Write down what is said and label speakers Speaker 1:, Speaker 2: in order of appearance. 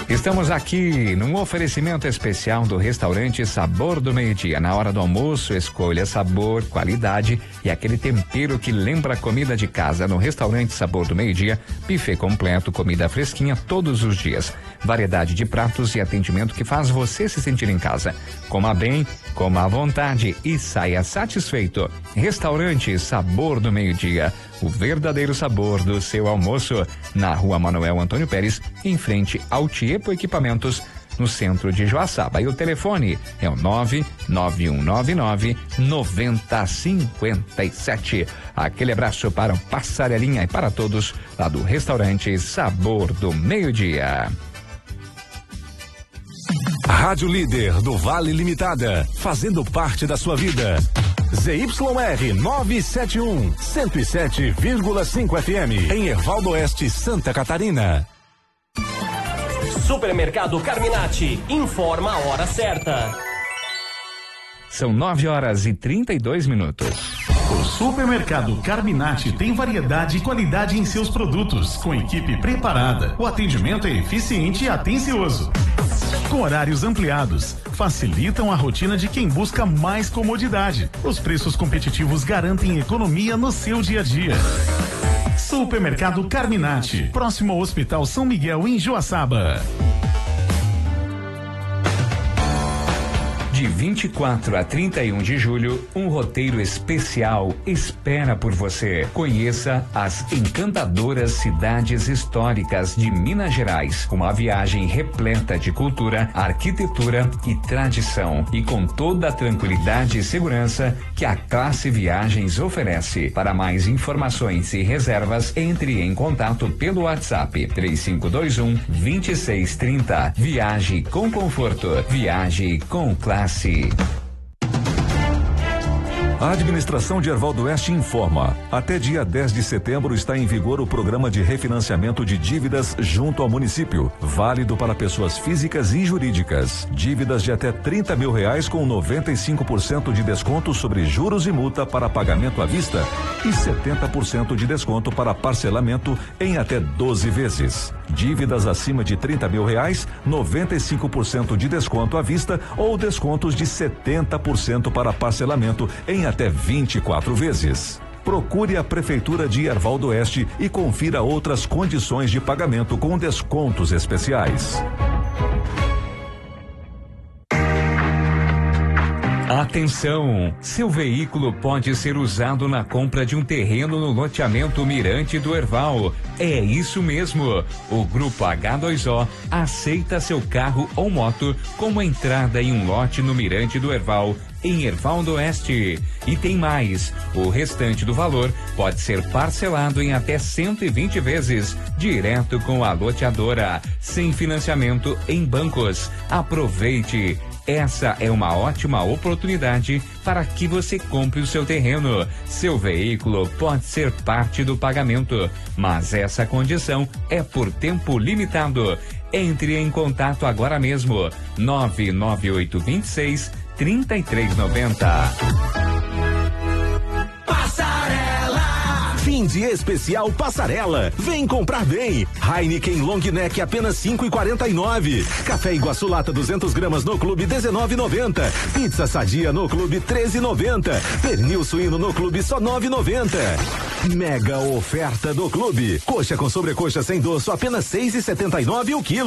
Speaker 1: Estamos aqui num oferecimento especial do restaurante Sabor do Meio-Dia. Na hora do almoço, escolha sabor, qualidade e aquele tempero que lembra a comida de casa. No restaurante Sabor do Meio-Dia, buffet completo, comida fresquinha todos os dias. Variedade de pratos e atendimento que faz você se sentir em casa. Coma bem, coma à vontade e saia satisfeito. Restaurante Sabor do Meio-Dia. O verdadeiro sabor do seu almoço. Na Rua Manuel Antônio Pérez, em frente ao Tiepo Equipamentos, no centro de Joaçaba. E o telefone é o 99199-9057. Aquele abraço para o Passarelinha e para todos lá do restaurante Sabor do Meio-Dia.
Speaker 2: Rádio Líder do Vale Limitada, fazendo parte da sua vida. ZYR 971, 107,5 FM, em Ervaldo Oeste, Santa Catarina.
Speaker 3: Supermercado Carminati informa a hora certa.
Speaker 1: São 9h32.
Speaker 4: O Supermercado Carminati tem variedade e qualidade em seus produtos, com equipe preparada. O atendimento é eficiente e atencioso. Com horários ampliados, facilitam a rotina de quem busca mais comodidade. Os preços competitivos garantem economia no seu dia a dia. Supermercado Carminati, próximo ao Hospital São Miguel, em Joaçaba.
Speaker 1: De 24 a 31 de julho, um roteiro especial espera por você. Conheça as encantadoras cidades históricas de Minas Gerais. Uma viagem repleta de cultura, arquitetura e tradição. E com toda a tranquilidade e segurança que a Classe Viagens oferece. Para mais informações e reservas, entre em contato pelo WhatsApp 3521-2630. Viaje com conforto. Viaje com classe.
Speaker 2: A administração de Ervaldo Oeste informa: até dia 10 de setembro está em vigor o programa de refinanciamento de dívidas junto ao município, válido para pessoas físicas e jurídicas. Dívidas de até R$30 mil com 95% de desconto sobre juros e multa para pagamento à vista e 70% de desconto para parcelamento em até 12 vezes. Dívidas acima de R$30 mil, 95% de desconto à vista ou descontos de 70% para parcelamento em até 24 vezes. Procure a Prefeitura de Ervaldo Oeste e confira outras condições de pagamento com descontos especiais.
Speaker 1: Atenção! Seu veículo pode ser usado na compra de um terreno no loteamento Mirante do Erval. É isso mesmo! O Grupo H2O aceita seu carro ou moto como entrada em um lote no Mirante do Erval, em Ervaldo Oeste. E tem mais: o restante do valor pode ser parcelado em até 120 vezes, direto com a loteadora, sem financiamento em bancos. Aproveite! Essa é uma ótima oportunidade para que você compre o seu terreno. Seu veículo pode ser parte do pagamento, mas essa condição é por tempo limitado. Entre em contato agora mesmo. 99826-3390.
Speaker 5: Fim de especial Passarela. Vem comprar bem. Heineken Long Neck apenas 5,49. Café Iguaçu Lata 200 gramas no Clube 19,90. Pizza Sadia no Clube 13,90. Pernil suíno no Clube só 9,90. Mega oferta do Clube. Coxa com sobrecoxa sem dorso apenas 6,79 o quilo.